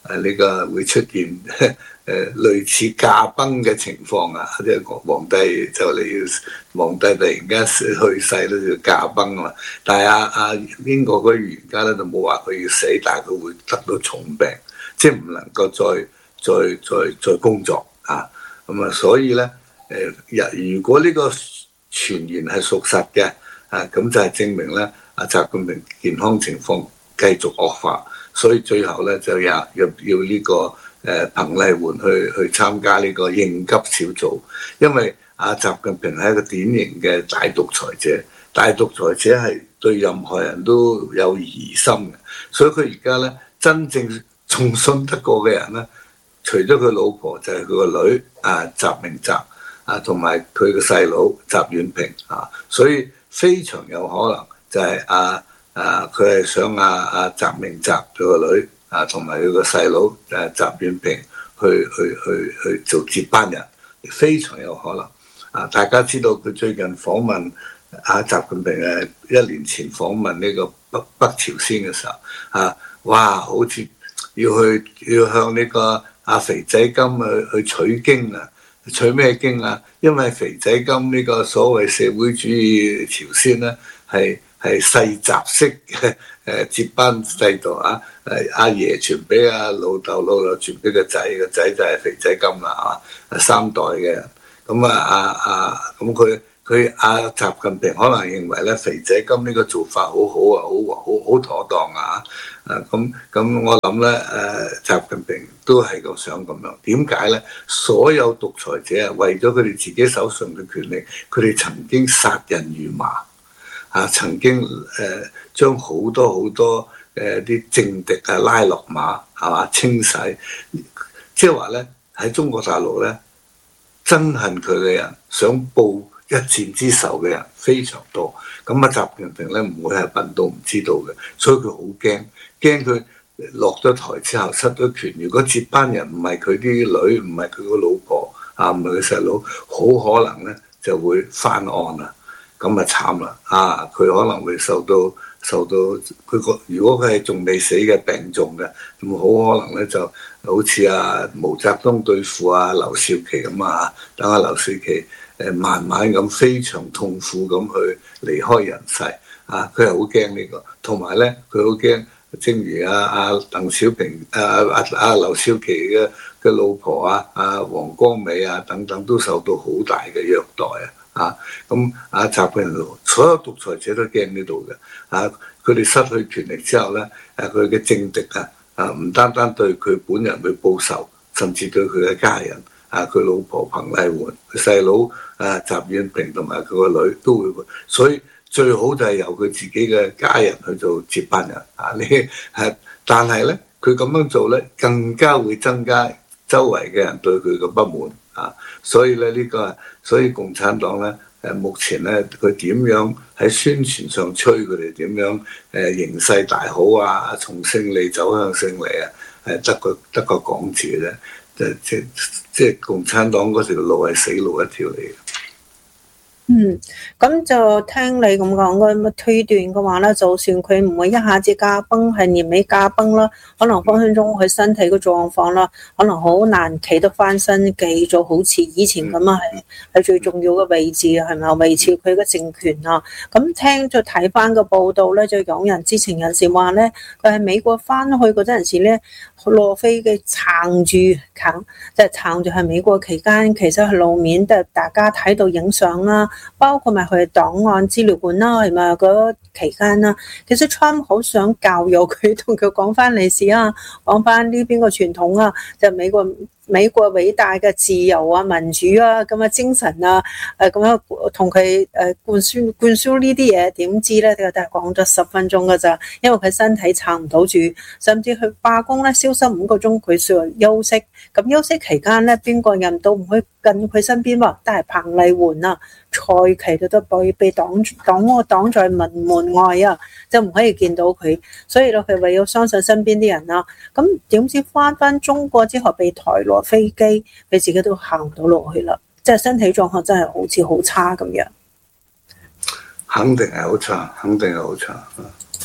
誒呢個會出現誒類似駕崩嘅情況啊，即係皇帝就嚟要皇帝突然間去世咧就駕崩啊嘛。但係阿阿英國嗰啲預言家咧就冇話佢要死，但係佢會得到重病，即係唔能夠再再再再工作啊。咁啊，所以咧誒，如果呢個傳言係屬實嘅啊，咁就係證明咧阿習近平健康情況繼續惡化。所以最後咧就要要要呢個誒彭麗媛去去參加呢個應急小組，因為阿習近平係一個典型嘅大獨裁者，大獨裁者係對任何人都有疑心嘅，所以佢而家咧真正仲信得過嘅人咧，除咗佢老婆就係佢個女啊習明澤啊，同埋佢個細佬習遠平啊，所以非常有可能就係阿。啊！佢係想阿阿習明澤佢個女啊，同埋佢個細佬誒習遠平去去去去做接班人，非常有可能。啊！大家知道佢最近訪問阿習近平誒一年前訪問呢個北北朝鮮嘅時候，啊！哇！好似要去要向呢個阿肥仔金去去取經啊！取咩經啊？因為肥仔金呢個所謂社會主義朝鮮咧係。係世襲式嘅誒接班制度啊！誒阿爺傳俾阿老豆，老豆傳俾個仔，個仔就係肥仔金啦嚇，三代嘅人。咁啊阿阿咁佢佢阿習近平可能認為咧肥仔金呢個做法好好啊，好好好妥當啊！啊咁咁我諗咧誒習近平都係咁想咁樣。點解咧？所有獨裁者啊，為咗佢哋自己手上嘅權力，佢哋曾經殺人如麻。啊！曾經誒將好多好多誒啲政敵啊拉落馬係嘛清洗，即係話咧喺中國大陸咧憎恨佢嘅人，想報一戰之仇嘅人非常多。咁啊，習近平咧唔會係笨到唔知道嘅，所以佢好驚，驚佢落咗台之後失咗權。如果接班人唔係佢啲女，唔係佢個老婆啊，唔係佢細佬，好可能咧就會翻案啦。咁啊慘啦！啊，佢可能會受到受到佢個，如果佢係仲未死嘅病重嘅，咁好可能咧就好似阿毛澤東對付阿劉少奇咁啊，等阿劉少奇誒慢慢咁非常痛苦咁去離開人世啊！佢係好驚呢個，同埋咧佢好驚，正如阿阿鄧小平、阿阿阿劉少奇嘅嘅老婆啊、阿王光美啊等等都受到好大嘅虐待啊！啊，咁啊習近平所有獨裁者都驚呢度嘅，啊，佢哋失去權力之後咧，誒佢嘅政敵啊，啊唔單單對佢本人去報仇，甚至對佢嘅家人，啊佢老婆彭麗媛、佢細佬啊習遠平同埋佢個女都會，所以最好就係由佢自己嘅家人去做接班人，啊呢係，但係咧佢咁樣做咧，更加會增加周圍嘅人對佢嘅不滿。啊，所以咧呢、這個，所以共產黨咧，誒目前咧佢點樣喺宣傳上吹佢哋點樣誒形勢大好啊，從勝利走向勝利啊，誒得個得個講字嘅啫，即即即共產黨嗰條路係死路一條嚟嘅。 嗯，咁就聽你咁講嘅咁推斷嘅話咧，就算佢唔會一下子駕崩，係年尾駕崩啦，可能分分鐘佢身體嘅狀況啦，可能好難企得翻身，繼續好似以前咁啊，係係最重要嘅位置啊，係咪維持佢嘅政權啊？咁聽咗睇翻個報道咧，就有人知情人士話咧，佢喺美國翻去嗰陣時咧，落飛機撐住撐，即係撐住喺美國期間，其實係路面，都大家睇到影相啦。包括埋佢檔案資料館啦，係咪嗰期間啦？其實 Trump 好想教育佢，同佢講翻歷史啊，講翻呢邊個傳統啊，就美國美國偉大嘅自由啊、民主啊咁嘅精神啊，誒咁樣同佢誒灌輸灌輸呢啲嘢，點知咧？佢哋講咗十分鐘㗎咋，因為佢身體撐唔到住，甚至佢罷工咧，消失五個鐘，佢需要休息。咁休息期間咧，邊個人都唔可以近佢身邊喎，都係彭麗媛啊、蔡奇都都被被擋擋我擋在門門外啊，就唔可以見到佢。所以咧，佢為咗相信身邊啲人啦，咁點知翻翻中國之後被抬落飛機，佢自己都行唔到落去啦，即係身體狀況真係好似好差咁樣。 肯定係好差，肯定係好差。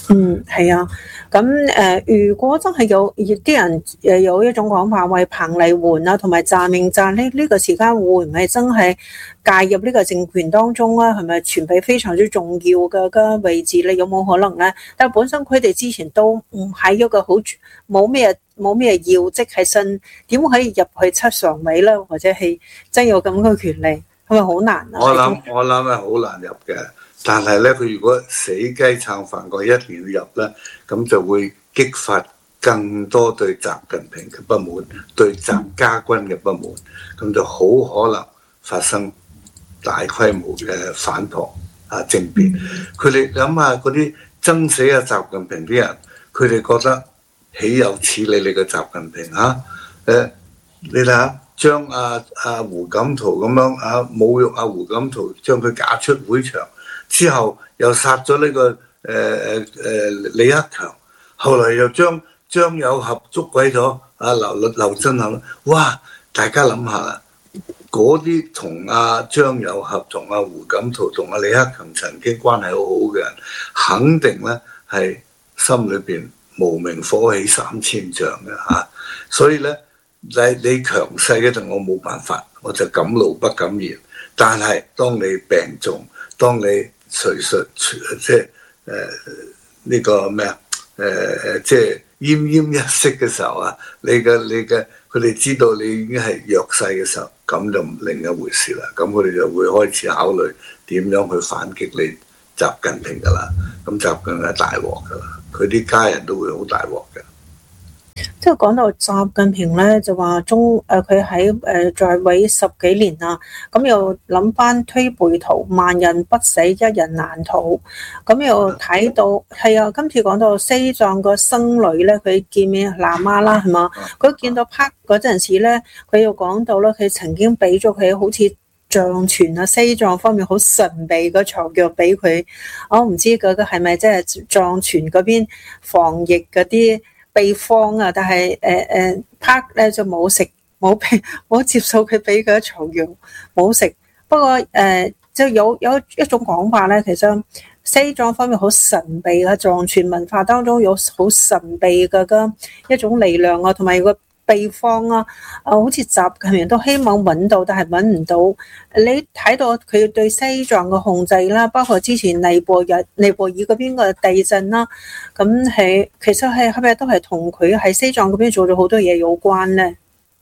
嗯，係啊，咁誒、呃，如果真係有啲人誒有一種講法，為彭麗媛啊，同埋查明贊呢呢個時間會唔係真係介入呢個政權當中啊？係咪傳俾非常之重要嘅個位置咧？有冇可能咧？但係本身佢哋之前都唔係一個好冇咩冇咩要職喺身，點可以入去七常委咧？或者係真有咁嘅權利，係咪好難啊？ 我諗我諗係好難入嘅。但係咧，佢如果死雞撐飯蓋一定要入咧，咁就會激發更多對習近平嘅不滿，對習家軍嘅不滿，咁就好可能發生大規模嘅反撲啊政變。佢哋諗下嗰啲憎死啊習近平啲人，佢哋覺得豈有此理你嘅習近平啊？誒，你睇下將阿阿胡錦濤咁樣啊侮辱阿胡錦濤，將佢架出會場。之後又殺咗呢、這個誒誒誒李克強，後來又將張友俠捉鬼咗，阿劉劉振恒，哇！大家諗下啦，嗰啲同阿張友俠、同阿胡錦濤、同阿李克強曾經關係好好嘅人，肯定咧係心裏邊無名火起三千丈嘅嚇、啊。所以咧，你你強勢嗰陣我冇辦法，我就敢怒不敢言。但係當你病重，當你隨隨即係誒呢個咩啊誒即係奄奄一息嘅時候啊，你嘅你嘅佢哋知道你已經係弱勢嘅時候，咁就唔另一回事啦。咁佢哋就會開始考慮點樣去反擊你習近平噶啦。咁習近平係大鑊噶啦，佢啲家人都會好大鑊嘅。 即係講到習近平咧，就話中誒佢喺誒在位十幾年啦，咁又諗翻推背圖，萬人不死，一人難逃。咁又睇到係啊，今次講到西藏個僧侶咧，佢見面喇嘛啦，係嘛？佢見到拍嗰陣時咧，佢又講到咧，佢曾經俾咗佢好似藏傳啊，西藏方面好神秘個床腳俾佢。我唔知嗰個係咪即係藏傳嗰邊防疫嗰啲秘方啊，但係誒誒 Park 咧就冇食冇俾冇接受佢俾嘅草藥冇食。不過誒、呃、就有有一種講法咧，其實西藏方面好神秘嘅，藏傳文化當中有好神秘嘅嘅一種力量啊，同埋個秘方啊，啊好似習近平都希望揾到，但係揾唔到。你睇到佢對西藏嘅控制啦，包括之前尼泊爾尼泊爾嗰邊嘅地震啦，咁係其實係係咪都係同佢喺西藏嗰邊做咗好多嘢有關咧？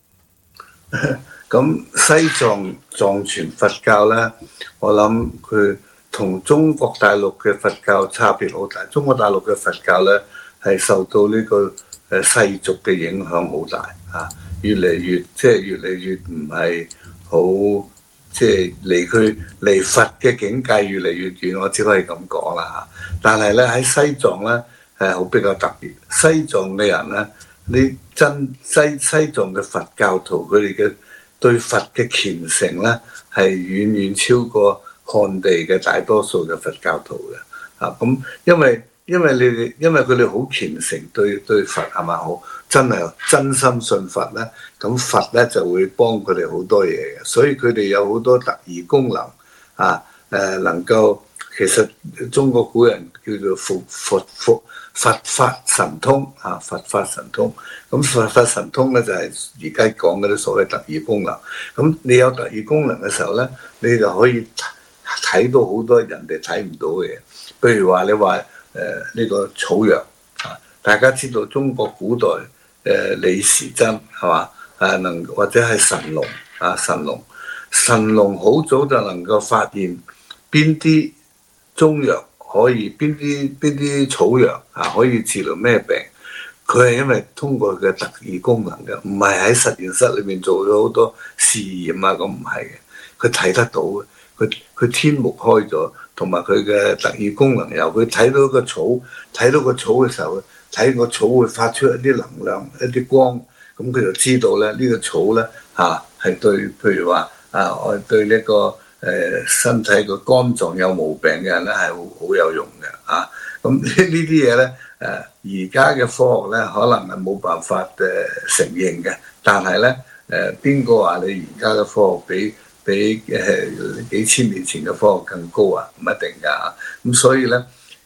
咁西藏藏傳佛教咧，我諗佢同中國大陸嘅佛教差別好大。中國大陸嘅佛教咧係受到呢個誒世俗嘅影響好大嚇，越嚟越即係越嚟越唔係好即係離佢離佛嘅境界越嚟越遠，我只可以咁講啦嚇。但係咧喺西藏咧係好比較特別，西藏嘅人咧，你真西西藏嘅佛教徒佢哋嘅對佛嘅虔誠咧係遠遠超過漢地嘅大多數嘅佛教徒嘅嚇。咁因為因為你哋因為佢哋好虔誠對對佛係咪好真係真心信佛咧，咁佛咧就會幫佢哋好多嘢嘅，所以佢哋有好多特異功能啊誒，能夠其實中國古人叫做佛佛佛佛法神通啊，佛法神通。咁佛法神通咧就係而家講嗰啲所謂特異功能。咁你有特異功能嘅時候咧，你就可以睇到好多人哋睇唔到嘅嘢。譬如話你話誒呢個草藥啊，大家知道中國古代誒、呃、李時珍係嘛誒能或者係神農啊神農神農好早就能夠發現邊啲中藥可以邊啲邊啲草藥啊可以治療咩病。佢係因為通過佢嘅特異功能嘅，唔係喺實驗室裏面做咗好多試驗啊，咁唔係嘅，佢睇得到嘅，佢佢天目開咗，同埋佢嘅特異功能由佢睇到個草，睇到個草嘅時候，睇個草會發出一啲能量、一啲光，咁佢就知道咧呢個草咧嚇係對，譬如話啊，我對呢個誒身體個肝臟有毛病嘅人咧係好好有用嘅啊，咁呢呢啲嘢咧。誒而家嘅科學咧，可能係冇辦法誒承認嘅，但係咧誒邊個話你而家嘅科學比比誒幾千年前嘅科學更高啊？唔一定㗎。咁所以咧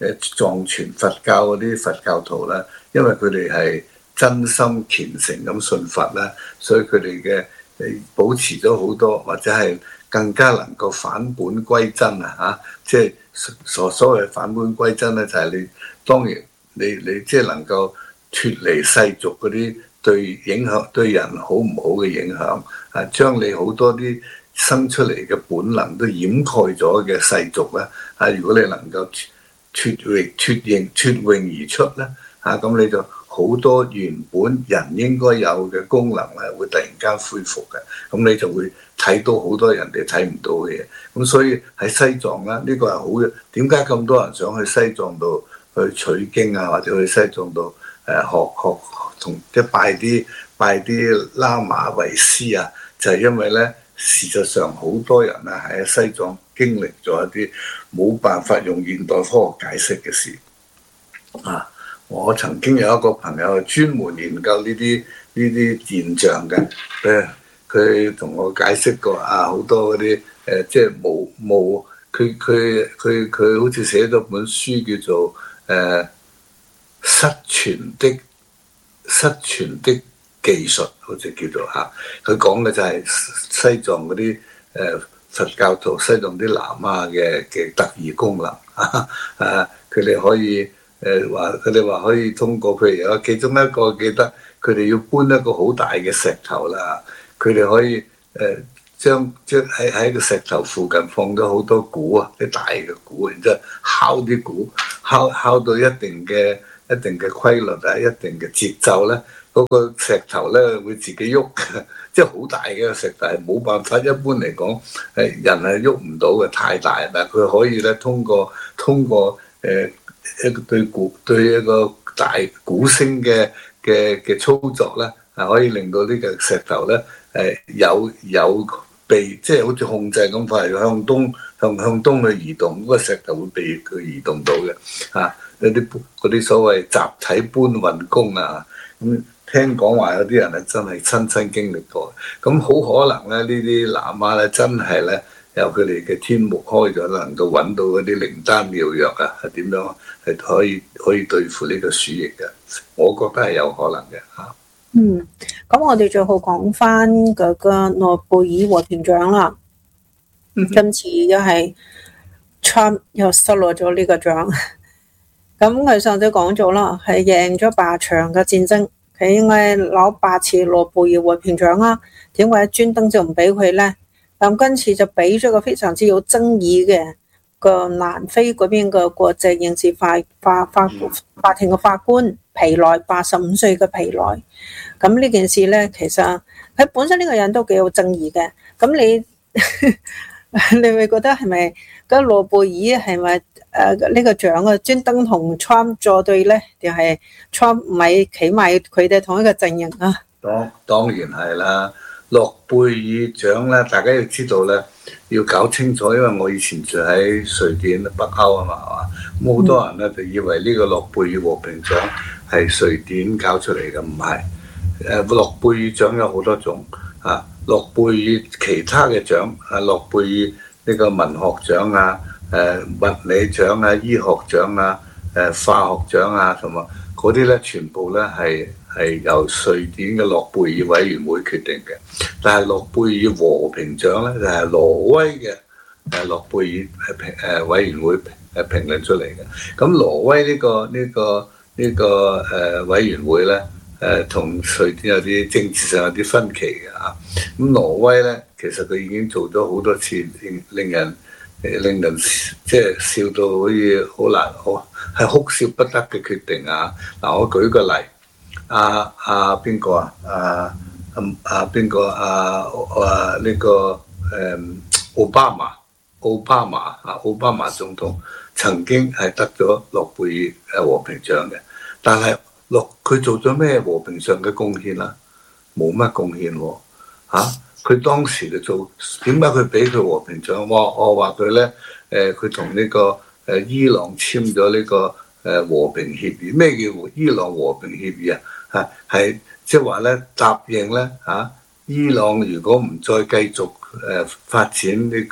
誒藏傳佛教嗰啲佛教徒咧，因為佢哋係真心虔誠咁信佛啦，所以佢哋嘅誒保持咗好多，或者係更加能夠返本歸真啊！嚇，即係所所謂返本歸真咧，就係你當然你你即係能夠脫離世俗嗰啲對影響對人好唔好嘅影響啊，將你好多啲生出嚟嘅本能都掩蓋咗嘅世俗咧啊！如果你能夠脫穎脫穎脫穎而出咧啊，咁你就好多原本人應該有嘅功能咧，會突然間恢復嘅。咁你就會睇到好多人哋睇唔到嘅嘢。咁所以喺西藏咧，呢、這個係好嘅。點解咁多人想去西藏度去取經啊，或者去西藏度誒學學同即係拜啲拜啲喇嘛為師啊？就係、是、因為咧，事實上好多人啊喺西藏經歷咗一啲冇辦法用現代科學解釋嘅事啊！我曾經有一個朋友係專門研究呢啲呢啲現象嘅，誒佢同我解釋過啊，好多嗰啲誒即係冇冇，佢佢佢佢好似寫咗本書叫做誒、呃、失傳的失傳的技術，好似叫做嚇，佢講嘅就係西藏嗰啲誒佛教徒、西藏啲喇嘛嘅嘅特異功能啊，佢哋可以。誒話佢哋話可以通過，譬如有其中一個記得佢哋要搬一個好大嘅石頭啦，佢哋可以誒、呃、將將喺喺個石頭附近放咗好多鼓啊，啲大嘅鼓，然之後敲啲鼓，敲敲到一定嘅一定嘅規律啊，一定嘅節奏咧，嗰、那個石頭咧會自己喐，即係好大嘅個石頭係冇辦法，一般嚟講誒人係喐唔到嘅，太大，但係佢可以咧通過通過誒。呃一個對鼓對一個大鼓聲嘅嘅嘅操作咧，係可以令到呢個石頭咧誒有有被即係好似控制咁快向東向向東去移動，嗰個石頭會被佢移動到嘅嚇。有啲嗰啲所謂集體搬運工啊，咁聽講話有啲人係真係親身經歷過，咁好可能咧呢啲喇嘛咧真係咧有佢哋嘅天目開咗，能夠揾到嗰啲靈丹妙藥啊，係點樣？係可以可以對付呢個鼠疫嘅，我覺得係有可能嘅嚇。 嗯，咁我哋最後講翻嗰個諾貝爾和平獎啦。嗯、今次又係 Trump 又失落咗呢個獎。咁佢上次講咗啦，係贏咗八場嘅戰爭，佢應該攞八次諾貝爾和平獎啦。點解專登就唔俾佢咧？咁今次就俾咗個非常之有爭議嘅。個南非嗰邊個國際刑事法法法法庭嘅法官皮萊，八十五歲嘅皮萊，咁呢件事咧，其實佢本身呢個人都幾有爭議嘅。咁你你會覺得係咪嗰諾貝爾係咪誒呢個獎啊專登同 Trump 作對咧？定係 Trump 唔係企埋佢哋同一個陣營啊？ 當當然係啦，諾貝爾獎咧，大家要知道咧。要搞清楚，因為我以前住喺瑞典北歐啊嘛，係嘛？咁好多人咧就以為呢個諾貝爾和平獎係瑞典搞出嚟嘅，唔係。誒，諾貝爾獎有好多種啊，諾貝爾其他嘅獎啊，諾貝爾呢個文學獎啊、誒物理獎啊、醫學獎啊、誒化學獎啊，同埋嗰啲咧，全部咧係係由瑞典嘅諾貝爾委員會決定嘅。但係諾貝爾和平獎咧就係挪威嘅誒諾貝爾評誒委員會誒評論出嚟嘅。咁挪威呢個呢個呢個誒委員會咧誒同瑞典有啲政治上有啲分歧嘅嚇。咁挪威咧其實佢已經做咗好多次令令人誒令人即係笑到好似好難好係哭笑不得嘅決定啊！嗱，我舉個例，阿阿邊個啊？阿咁啊邊個啊啊呢個誒奧巴馬奧巴馬啊奧巴馬總統曾經係得咗諾貝爾誒和平獎嘅，但係諾佢做咗咩和平上嘅貢獻啊？冇乜貢獻喎嚇！佢當時就做點解佢俾佢和平獎？我我話佢咧誒，佢同呢個誒伊朗簽咗呢個誒和平協議。咩叫伊朗和平協議啊？嚇係。即係話咧，答應咧嚇，伊朗如果唔再繼續誒發展呢個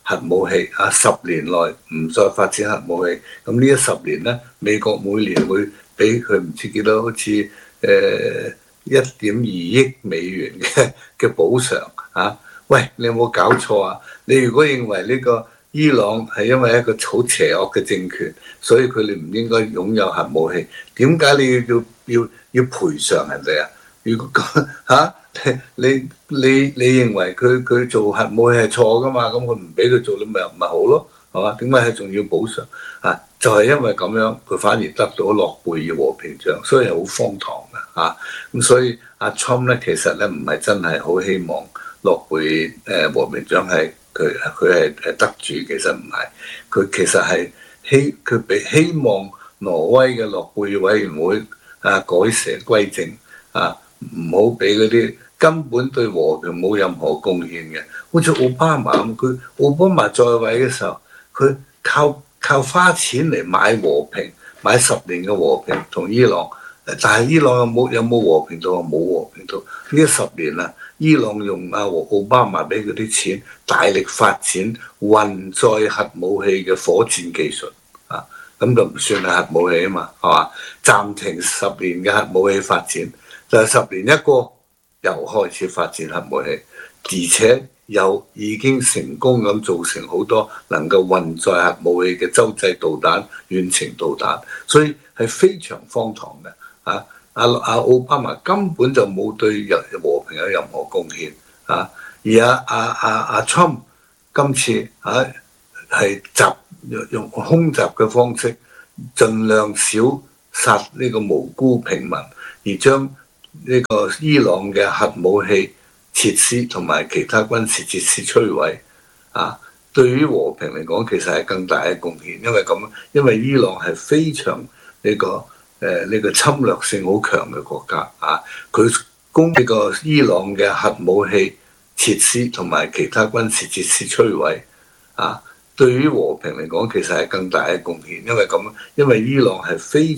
核武器啊，十年內唔再發展核武器。咁呢一十年咧，美國每年會俾佢唔知幾多，好似誒一點二億美元嘅嘅補償啊！喂，你有冇搞錯啊？你如果認為呢個伊朗係因為一個好邪惡嘅政權，所以佢哋唔應該擁有核武器，點解你要要要要賠償人哋啊？如果咁嚇，你你你認為佢佢做核武器係錯噶嘛？咁佢唔俾佢做，你咪咪好咯，係嘛？點解係仲要補償啊？就係、是、因為咁樣，佢反而得到諾貝爾和平獎，所以係好荒唐嘅嚇。咁、啊、所以阿 Trump 咧，其實咧唔係真係好希望諾貝爾誒和平獎係佢佢係誒得主，其實唔係，佢其實係希佢俾希望挪威嘅諾貝爾委員會啊改邪歸正啊。唔好俾嗰啲根本對和平冇任何貢獻嘅，好似奧巴馬咁，佢奧巴馬在位嘅時候，佢靠靠花錢嚟買和平，買十年嘅和平同伊朗，但係伊朗有冇有冇和平到啊？冇和平到呢十年啦，伊朗用阿奧巴馬俾嗰啲錢，大力發展運載核武器嘅火箭技術啊，咁就唔算係核武器啊嘛，係嘛？暫停十年嘅核武器發展。就係十年一個，又開始發展核武器，而且又已經成功咁造成好多能夠運載核武器嘅洲際導彈、遠程導彈，所以係非常荒唐嘅。啊，阿阿奧巴馬根本就冇對日和平有任何貢獻啊，而阿阿阿阿 Trump 今次啊係襲用空襲嘅方式，盡量少殺呢個無辜平民，而將呢個伊朗嘅核武器設施同埋其他軍事設施摧毀啊，對於和平嚟講其實係更大嘅貢獻，因為咁，因為伊朗係非常呢、這個誒呢、呃這個侵略性好強嘅國家啊，佢攻呢個伊朗嘅核武器設施同埋其他軍事設施摧毀啊，對於和平嚟講其實係更大嘅貢獻，因為咁，因為伊朗係非